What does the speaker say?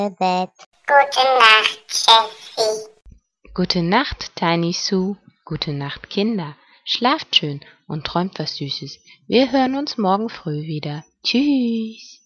Bett. Gute Nacht, Jessie. Gute Nacht, Tiny Sue. Gute Nacht, Kinder. Schlaft schön und träumt was Süßes. Wir hören uns morgen früh wieder. Tschüss.